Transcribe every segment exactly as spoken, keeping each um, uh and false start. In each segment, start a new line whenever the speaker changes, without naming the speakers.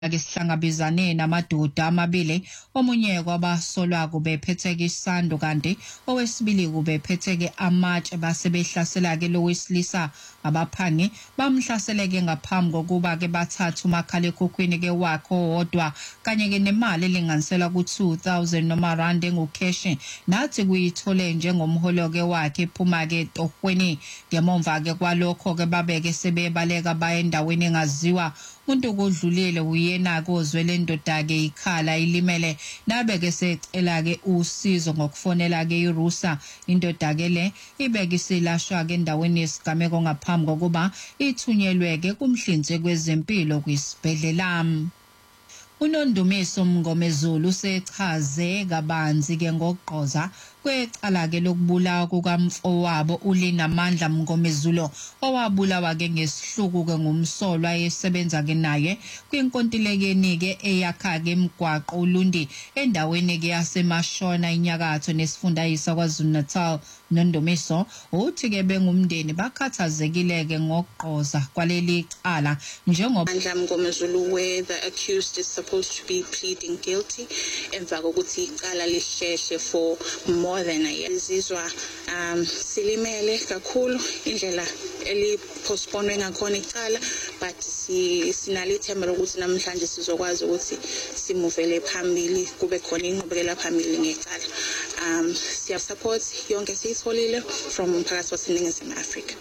ake sihlangabezane namadoda amabili omunye kwabasolwa kube phetheke isando kanti owesibili kube phetheke amatshe base behlasela ke lo wesilisa abaphangi bamhlaseleke ngaphambi kokuba ke bathatha umakhala ekhokhweni ke wakhe owodwa kanye ke nemali elinganisela ku two thousand noma rand engucash nathi kuyithole njengomholo ke wakhe ephuma ke tohweni ngemva ke kwalokho ke babeke sebebaleka baye endaweni engaziwa umuntu kodlulile uyena kozwele indoda ke ikhala ilimele nabe ke secela ke usizo ngokufonela ke iRusa indoda ke le ibeke silashwa ke endaweni yesigameko ngaphambi kokuba ithunyelwe ke kumhlinzeki kwezempilo kwisibhedlela. UNondumiso Mngomezulu usechaze kabanzi ke ngokugqoza kwecala ke lokubulawa kukamfowabo uLinamandla Mngomezulu owabulawa ke ngesihluku ke ngumsolwa esebenza ke naye kwinkontilekeni ke eyakha ke emgwaqo uLundi endaweni ke yaseMashona inyakatho nesifundazwe kwaZulu-Natal. Nondumiso uthi ke bengumndeni bakhathazekile ke ngokugqoza kwaleli cala njengoba
Mandla Mngomezulu where the accused is supposed to be pleading guilty emva kokuthi icala lisheshe for more than a year. Sizizwa um silimele kakhulu indlela eli postpone ngakhona icala but si sinalithemba lokuthi namhlanje sizokwazi ukuthi simuvele phambili kube khona inqubekela phambili ngecala. Um siya support yonke siyitholile from umphakathi waseNingizimu Afrika.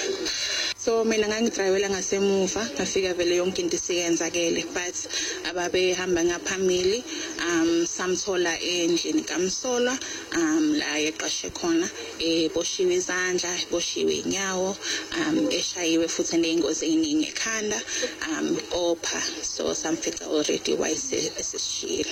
So mina ngangidrivela ngasemuva ngafika vele yonke into isiyenzakele but ababe hamba ngaphambili um samthola endlini kamsolwa um la eqashe khona eboshiwe izandla eboshiwe inyawo um eshayiwe futhi nengozi eningi ekhanda um opha so samfica already wayese esishila.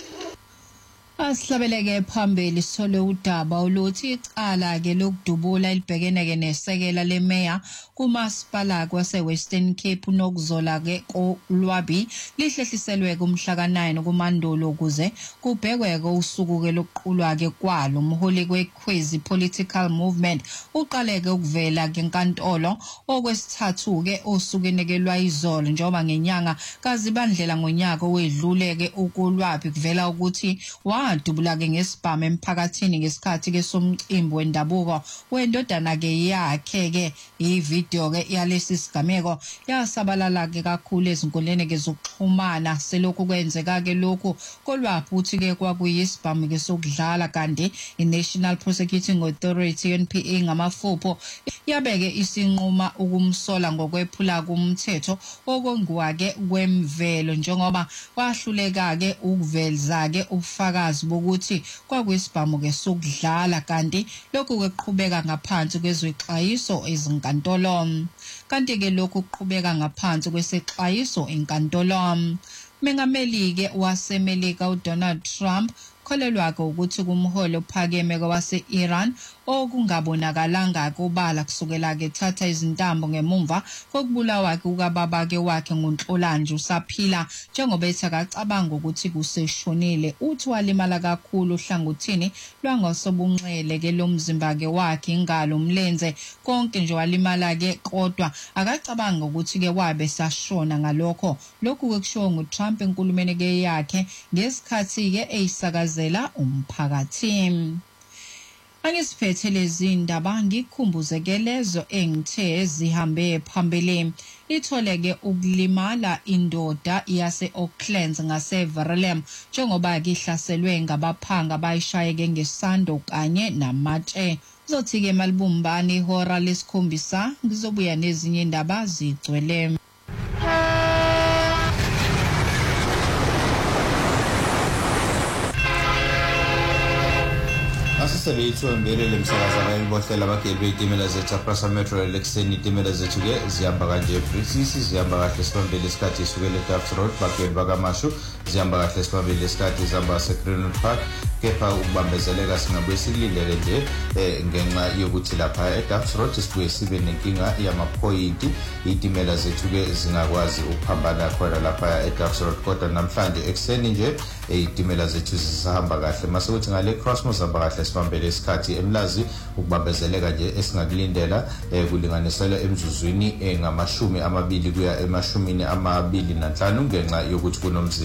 Asihlabeleke phambili sithole udaba oluthi icala ke lokudubula elibhekene ke nesekela lemeya kumasipala kwaseWestern Cape uNokuzola ke koLwabi lihlehliselwe kumhla ka nine kuMandulo ukuze kubhekwe ke usuku ke lokuqulwa ke kwalo. Umholi kwekhwezi political movement uqaleke ukuvela ke enkantolo okwesithathu ke osukene ke lwayizolo njengoba ngenyanga kaZibandlela ngonyaka owedlule ke ukulwabi kuvela ukuthi wadubula ke ngesibhamu emphakathini ngesikhathi ke somcimbi wendabuko wendodana ke yakhe ke ivideo ke yalesi sigameko yasabalala ke kakhulu ezinkundleni ke zokuxhumana selokhu kwenzeka ke lokhu kolwaphi uthi ke kwakuyisibhamu ke sokudlala kanti iNational Prosecuting Authority N P A ngamafupho yabeke isinquma ukumsola ngokwephula kumthetho okwenguwa ke kwemvelo njengoba kwahluleka ke ukuveza ke ubufakazi bokuthi kwakuyisibhamu ke sokudlala kanti lokhu ke kuqhubeka ngaphansi kwezwexwayiso ezinkantolo kanti ke lokhu kuqhubeka ngaphansi kwesexwayiso enkantolo. Mengameli ke waseMelika uDonald Trump kholelwa ke ukuthi kumholo phakeme kwase-Iran okungabonakalanga kubala kusukela ke thatha izintambo ngemumva kokubulawa ke ukababa ke wakhe ngoNhlolanja usaphila njengoba ethi akacabanga ukuthi kuseshonile. Uthi walimala kakhulu uhlangothini lwangosobunxele ke lomzimba ke wakhe ingalo umlenze konke nje walimala ke kodwa akacabanga ukuthi ke wabe sashona ngalokho. Lokhu ke kushiwo nguTrump enkulumeni ke yakhe ngesikhathi ke eyisakazela umphakathi. Angisiphethe lezi indaba ngikhumbuze ke lezo engithe zihambe phambili. Itholeke ukulimala indoda yase Auckland ngaseVerulam njengoba ke ihlaselwe ngabaphanga bayishayeke ngesando kanye namatshe. Uzothi ke malibumbani ihora lesikhombisa ngizobuya nezinye indaba zigcwele.
Asisebethu mbelele msakaza bayibohlela abageli itimela zethu aPrasa Metro elekseni itimela zethu ke zihamba kanje Brisisi zihamba kahle sibambele isikhathi isukele eTaps Road bageli bakaMashu zihamba kahle sibambele isikhathi zihamba eGreenwood Park kepha ukubambezeleka singabuye silindele nje ngenxa yokuthi lapha eTaps Road sibuye sibe nenkinga yamaphoyinti itimela zethu ke zingakwazi ukuphambana khona lapha eTaps Road kodwa namhlanje ekseni nje itimela zethu zisahamba kahle mase kuthi ngale Crossmos zihamba kahle sibambe esibambele isikhathi emlazi ukubambezeleka nje esingakulindela kulinganiselwa emzuzwini engamashumi amabili kuya emashumini amabili nanhlanu ngenxa yokuthi kunomzi